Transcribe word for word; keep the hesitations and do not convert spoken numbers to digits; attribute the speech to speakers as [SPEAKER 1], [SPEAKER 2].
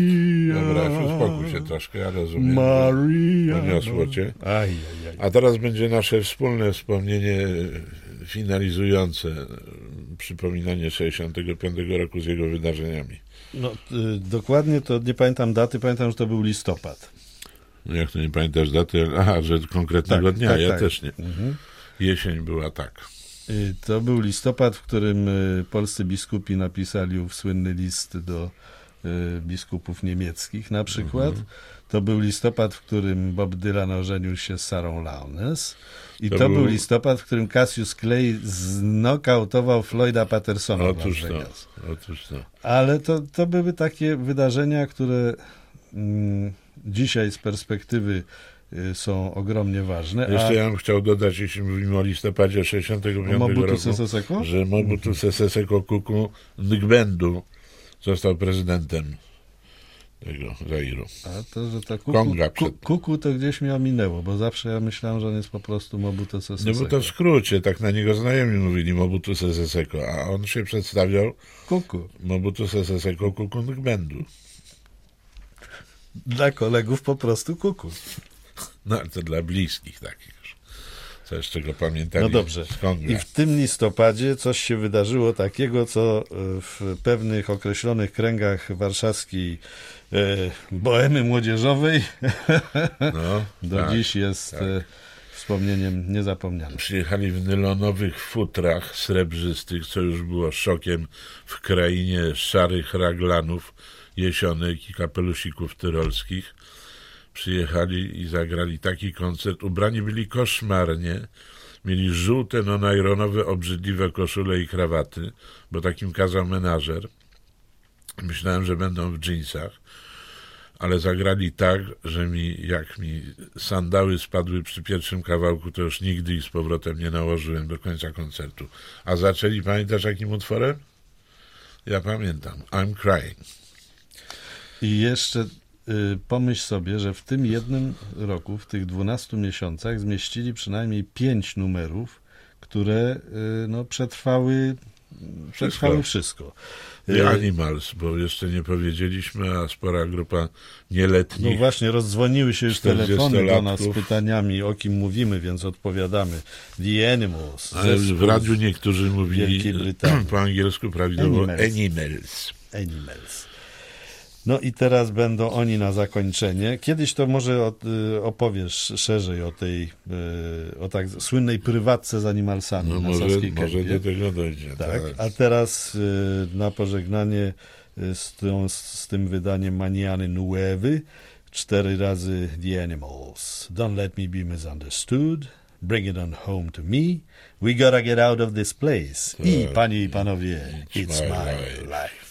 [SPEAKER 1] Dobra, uspokój się troszkę, ja rozumiem.
[SPEAKER 2] Maria.
[SPEAKER 1] Poniosło cię.
[SPEAKER 2] Aj, aj, aj.
[SPEAKER 1] A teraz będzie nasze wspólne wspomnienie finalizujące przypominanie sześćdziesiątego piątego roku z jego wydarzeniami.
[SPEAKER 2] No, y, dokładnie to nie pamiętam daty, pamiętam, że to był listopad.
[SPEAKER 1] No jak to nie pamiętasz daty? Aha, że konkretnego
[SPEAKER 2] Tak,
[SPEAKER 1] dnia,
[SPEAKER 2] tak,
[SPEAKER 1] ja
[SPEAKER 2] tak.
[SPEAKER 1] też nie.
[SPEAKER 2] Mhm.
[SPEAKER 1] Jesień była tak.
[SPEAKER 2] Y, To był listopad, w którym y, polscy biskupi napisali ów słynny list do y, biskupów niemieckich na przykład.
[SPEAKER 1] Mhm.
[SPEAKER 2] To był listopad, w którym Bob Dylan ożenił się z Sarą Lowndes. I to,
[SPEAKER 1] To
[SPEAKER 2] był
[SPEAKER 1] był-
[SPEAKER 2] listopad, w którym Cassius Clay znokautował Floyda Pattersona w
[SPEAKER 1] Otóż
[SPEAKER 2] Las
[SPEAKER 1] to,
[SPEAKER 2] Vegas.
[SPEAKER 1] otóż to.
[SPEAKER 2] Ale to, to były takie wydarzenia, które mm, dzisiaj z perspektywy y, są ogromnie ważne.
[SPEAKER 1] Jeszcze ja bym chciał dodać, jeśli mówimy o listopadzie sześćdziesiątego
[SPEAKER 2] A
[SPEAKER 1] piątego
[SPEAKER 2] Mobutu
[SPEAKER 1] roku,
[SPEAKER 2] Sese Seko?
[SPEAKER 1] że Mobutu Sese Seko Kuku Ngbendu został prezydentem tego Zairu.
[SPEAKER 2] A to, że ta kuku,
[SPEAKER 1] Konga
[SPEAKER 2] ku,
[SPEAKER 1] przed-
[SPEAKER 2] kuku to gdzieś mnie ominęło, bo zawsze ja myślałem, że on jest po prostu Mobutu Sese
[SPEAKER 1] No bo
[SPEAKER 2] Seko.
[SPEAKER 1] to w skrócie, tak na niego znajomi mówili Mobutu Sese Seko, a on się przedstawiał
[SPEAKER 2] Kuku.
[SPEAKER 1] Mobutu Sese Seko Kuku Ngbendu.
[SPEAKER 2] Dla kolegów po prostu kuku.
[SPEAKER 1] No ale to dla bliskich takich już. Co jeszcze go pamiętali
[SPEAKER 2] No dobrze.
[SPEAKER 1] z Konga.
[SPEAKER 2] I w tym listopadzie coś się wydarzyło takiego, co y, w pewnych określonych kręgach warszawskiej y, bohemy młodzieżowej
[SPEAKER 1] No,
[SPEAKER 2] do
[SPEAKER 1] tak.
[SPEAKER 2] dziś jest
[SPEAKER 1] tak.
[SPEAKER 2] y, wspomnieniem niezapomnianym.
[SPEAKER 1] Przyjechali w nylonowych futrach srebrzystych, co już było szokiem w krainie szarych raglanów, jesionek i kapelusików tyrolskich. Przyjechali i zagrali taki koncert. Ubrani byli koszmarnie. Mieli żółte, no najronowe, obrzydliwe koszule i krawaty, bo takim kazał menażer. Myślałem, że będą w dżinsach, ale zagrali tak, że mi, jak mi sandały spadły przy pierwszym kawałku, to już nigdy ich z powrotem nie nałożyłem do końca koncertu. A zaczęli, pamiętasz jakim utworem? Ja pamiętam. I'm Crying.
[SPEAKER 2] I jeszcze y, pomyśl sobie, że w tym jednym roku, w tych dwunastu miesiącach zmieścili przynajmniej pięć numerów, które y, no, przetrwały, przetrwały wszystko.
[SPEAKER 1] I
[SPEAKER 2] Y,
[SPEAKER 1] Animals, bo jeszcze nie powiedzieliśmy, a spora grupa
[SPEAKER 2] No
[SPEAKER 1] nieletnich.
[SPEAKER 2] właśnie, rozdzwoniły się już telefony do nas z
[SPEAKER 1] czterdziestolatków.
[SPEAKER 2] pytaniami, o kim mówimy, więc odpowiadamy. The Animals.
[SPEAKER 1] Ale
[SPEAKER 2] zespół
[SPEAKER 1] w radiu niektórzy
[SPEAKER 2] Wielkiej
[SPEAKER 1] mówili
[SPEAKER 2] Brytanii.
[SPEAKER 1] po angielsku prawidłowo
[SPEAKER 2] Animals.
[SPEAKER 1] Animals.
[SPEAKER 2] Animals. No i teraz będą oni na zakończenie. Kiedyś to może od, y, opowiesz szerzej o tej y, o tak słynnej prywatce z Animalsami
[SPEAKER 1] No
[SPEAKER 2] na
[SPEAKER 1] może,
[SPEAKER 2] Saskiej
[SPEAKER 1] może
[SPEAKER 2] Kępie.
[SPEAKER 1] do tego dojdzie.
[SPEAKER 2] Tak,
[SPEAKER 1] Tak.
[SPEAKER 2] a teraz y, na pożegnanie y, z, tą, z tym wydaniem Maniany Nuewy cztery razy The Animals. Don't let me be misunderstood. Bring it on home to me. We gotta get out of this place. I
[SPEAKER 1] Tak.
[SPEAKER 2] panie i panowie,
[SPEAKER 1] It's
[SPEAKER 2] it's
[SPEAKER 1] my
[SPEAKER 2] my
[SPEAKER 1] life.
[SPEAKER 2] life.